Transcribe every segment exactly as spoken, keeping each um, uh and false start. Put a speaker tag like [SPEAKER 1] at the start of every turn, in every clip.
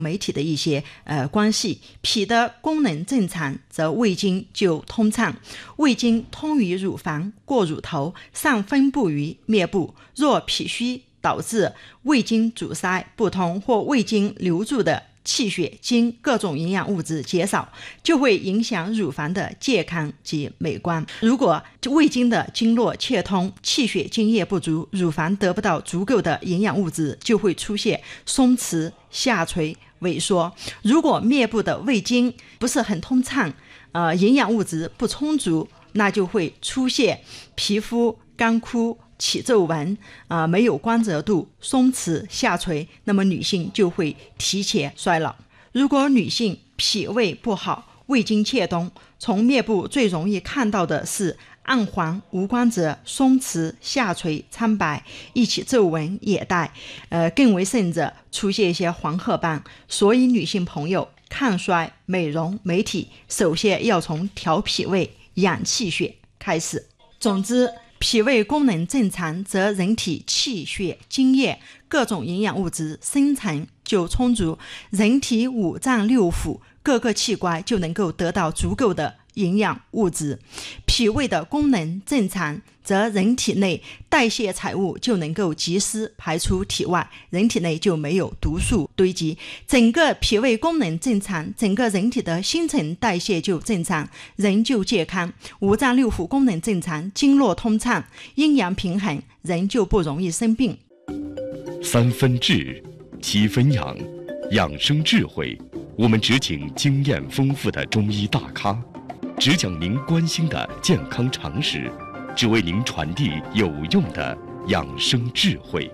[SPEAKER 1] 媒体的一些呃关系。脾的功能正常，则胃经就通畅。胃经通于乳房，过乳头，上分布于面部。若脾虚导致胃经阻塞不通或胃经流注的气血经各种营养物质减少，就会影响乳房的健康及美观。如果胃经的经络切通，气血津液不足，乳房得不到足够的营养物质，就会出现松弛、下垂、萎缩。如果面部的胃经不是很通畅，呃，营养物质不充足，那就会出现皮肤干枯、起皱纹、呃、没有光泽度、松弛下垂，那么女性就会提前衰老。如果女性脾胃不好，胃经切通，从面部最容易看到的是暗黄、无光泽、松弛、下垂、苍白，一起皱纹也带，呃，更为甚者出现一些黄褐斑。所以女性朋友抗衰、美容、美体，首先要从调脾胃、养气血开始。总之，脾胃功能正常，则人体气血津液各种营养物质生成就充足，人体五脏六腑各个器官就能够得到足够的营养物质。脾胃的功能正常，则人体内代谢产物就能够及时排出体外，人体内就没有毒素堆积。整个脾胃功能正常，整个人体的新陈代谢就正常，人就健康。五脏六腑功能正常，经络通畅，阴阳平衡，人就不容易生病。
[SPEAKER 2] 三分治，七分养，养生智慧，我们只请经验丰富的中医大咖，只讲您关心的健康常识，只为您传递有用的养生智慧。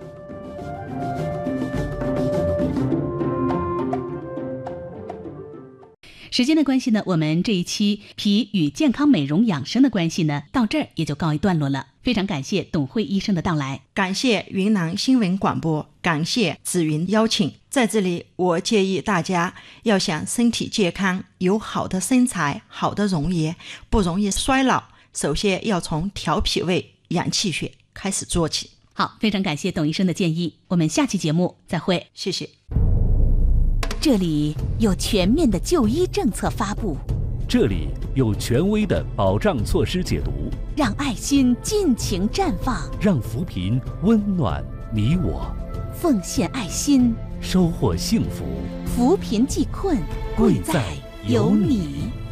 [SPEAKER 3] 时间的关系呢，我们这一期脾与健康美容养生的关系呢，到这儿也就告一段落了。非常感谢董慧医生的到来，
[SPEAKER 1] 感谢云南新闻广播，感谢紫云邀请。在这里，我建议大家要想身体健康，有好的身材、好的容颜，不容易衰老，首先要从调脾胃、养气血开始做起。
[SPEAKER 3] 好，非常感谢董医生的建议，我们下期节目再会。
[SPEAKER 1] 谢谢。
[SPEAKER 4] 这里有全面的就医政策发布，
[SPEAKER 5] 这里有权威的保障措施解读，
[SPEAKER 4] 让爱心尽情绽放，
[SPEAKER 5] 让扶贫温暖你我，
[SPEAKER 4] 奉献爱心，
[SPEAKER 5] 收获幸福，
[SPEAKER 4] 扶贫济困，贵在有你。